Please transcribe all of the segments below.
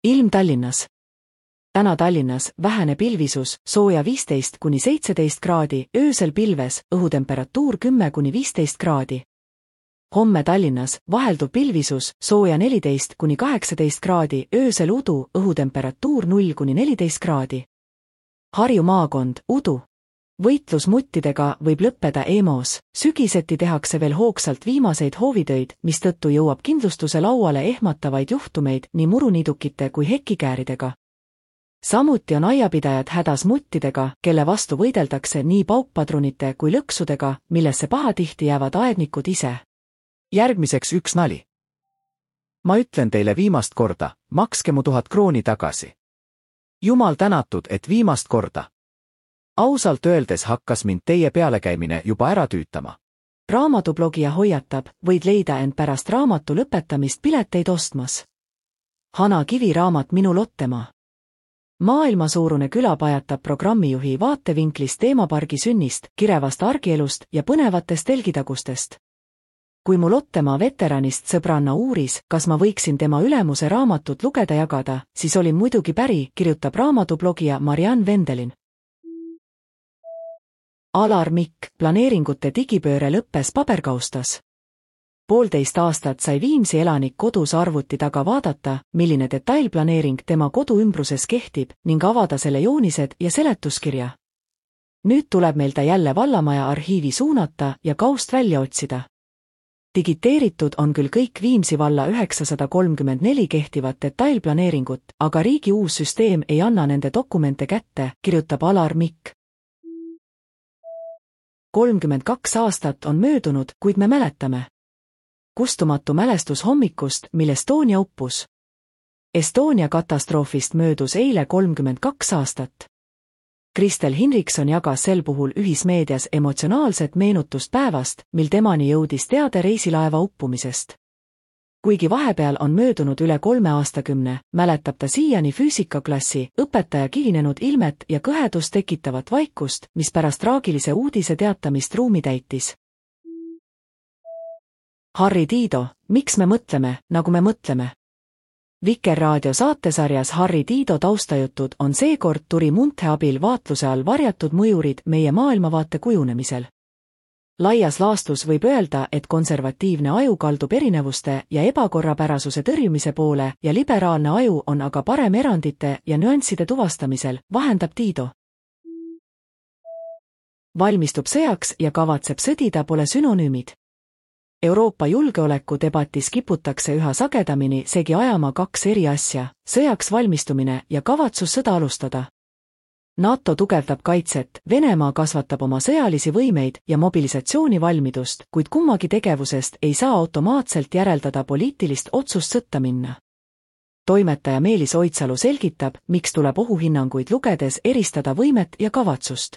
Ilm Tallinnas. Täna Tallinnas vähene pilvisus, sooja 15–17 kraadi, öösel pilves, õhutemperatuur 10–15 kraadi. Homme Tallinnas vahelduv pilvisus, sooja 14–18 kraadi, öösel udu, õhutemperatuur 0–14 kraadi. Harju maakond, udu. Võitlus muttidega võib lõppeda EMO-s, sügiseti tehakse veel hoogsalt viimaseid hoovitöid, mistõttu jõuab kindlustuse lauale ehmatavaid juhtumeid nii muruniidukite kui hekkikääridega. Samuti on aiapidajad hädas muttidega, kelle vastu võideldakse nii paukpadrunite kui lõksudega, millesse pahatihti jäävad aednikud ise. Järgmiseks üks nali. Ma ütlen teile viimast korda, makske mu 1000 krooni tagasi. Jumal tänatud, et viimast korda. Ausalt öeldes hakkas mind teie pealekäimine juba ära tüütama. Raamatublogija hoiatab, võid leida end pärast raamatu lõpetamist pileteid ostmas. Hana Kivi raamat Minu Lottemaa. Maailmasuurune küla pajatab programmijuhi vaatevinklist teemapargi sünnist, kirevast argielust ja põnevatest telgitagustest. Kui mu Lottemaa veteranist sõbranna uuris, kas ma võiksin tema ülemuse raamatut lugeda jagada, siis olin muidugi päri, kirjutab raamatublogija Marianne Vendelin. Alar Mikk, planeeringute digipööre lõppes paberkaustas. 1,5 aastat sai Viimsi elanik kodus arvuti taga vaadata, milline detailplaneering tema kodu ümbruses kehtib ning avada selle joonised ja seletuskirja. Nüüd tuleb meil ta jälle vallamaja arhiivi suunata ja kaust välja otsida. Digiteeritud on küll kõik Viimsi valla 934 kehtivat detailplaneeringut, aga riigi uus süsteem ei anna nende dokumente kätte, kirjutab Alar Mikk. 32 aastat on möödunud, kuid me mäletame. Kustumatu mälestus hommikust, mil Estonia uppus. Estonia katastroofist möödus eile 32 aastat. Kristel Hinrichson jagas sel puhul ühismeedias emotsionaalset meenutust päevast, mil temani jõudis teade reisilaeva uppumisest. Kuigi vahepeal on möödunud üle 3 aastakümne, mäletab ta siiani füüsikaklassi, õpetaja kivinenud ilmet ja kõhedust tekitavat vaikust, mis pärast traagilise uudise teatamist ruumi täitis. Harri Tiido, miks me mõtleme, nagu me mõtleme? Vikerraadio saatesarjas Harri Tiido taustajutud on seekord Turi Munthe abil vaatluse all varjatud mõjurid meie maailmavaate kujunemisel. Laias laastus võib öelda, et konservatiivne aju kaldub erinevuste ja ebakorrapärasuse tõrjumise poole ja liberaalne aju on aga parem erandite ja nüansside tuvastamisel, vahendab Tiido. Valmistub sõjaks ja kavatseb sõdida pole sünonüümid. Euroopa julgeolekudebatis kiputakse üha sagedamini segi ajama 2 eri asja, sõjaks valmistumine ja kavatsus sõda alustada. NATO tugevdab kaitset, Venemaa kasvatab oma sõjalisi võimeid ja mobilisatsioonivalmidust, kuid kummagi tegevusest ei saa automaatselt järeldada poliitilist otsust sõtta minna. Toimetaja Meelis Oidsalu selgitab, miks tuleb ohuhinnanguid lugedes eristada võimet ja kavatsust.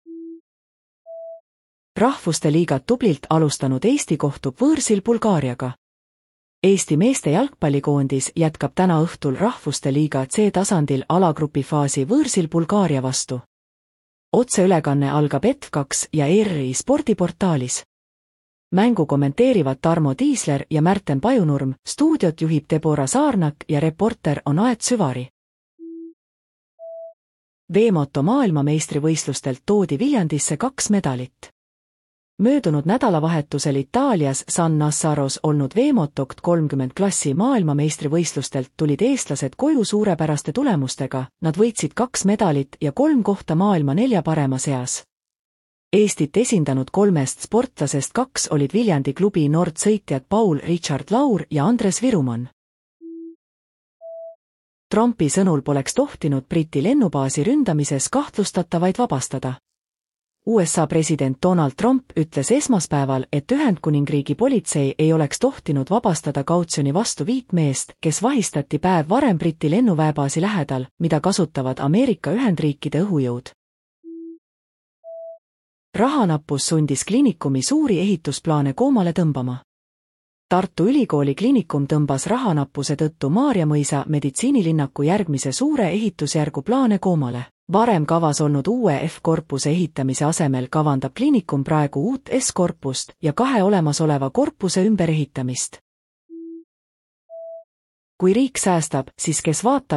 Rahvuste liigat tublilt alustanud Eesti kohtub võõrsil Bulgaariaga. Eesti meeste jalgpallikoondis jätkab täna õhtul Rahvuste liiga C-tasandil alagrupi faasi võõrsil Bulgaaria vastu. Otseülekanne algab ETV2 ja ERR-i spordiportaalis. Mängu kommenteerivad Tarmo Tiisler ja Märten Pajunurm, stuudiot juhib Debora Saarnak ja reporter on Aet Süvari. Veemoto maailmameistrivõistlustelt toodi Viljandisse 2 medalit. Möödunud nädalavahetusel Itaalias San Nazzaros olnud Veemotokt 30 klassi maailmameistrivõistlustelt tulid eestlased koju suurepäraste tulemustega, nad võitsid 2 medalit ja 3 kohta maailma 4 parema seas. Eestit esindanud 3 sportlasest 2 olid Viljandi klubi Nord sõitjad Paul Richard Laur ja Andres Virumann. Trumpi sõnul poleks tohtinud Briti lennubaasi ründamises kahtlustatavaid vabastada. USA president Donald Trump ütles esmaspäeval, et Ühendkuningriigi politsei ei oleks tohtinud vabastada kautsjoni vastu 5 meest, kes vahistati päev varem Briti lennuväebaasi lähedal, mida kasutavad Ameerika Ühendriikide õhujõud. Rahanappus sundis kliinikumi suuri ehitusplaane koomale tõmbama. Tartu Ülikooli kliinikum tõmbas rahanappuse tõttu Maarjamõisa meditsiinilinnaku järgmise suure ehitusjärgu plaane koomale. Varem kavas olnud uue F-korpuse ehitamise asemel kavandab kliinikum praegu uut S-korpust ja 2 olemasoleva korpuse ümberehitamist. kui riik säästab, siis kes vaatab,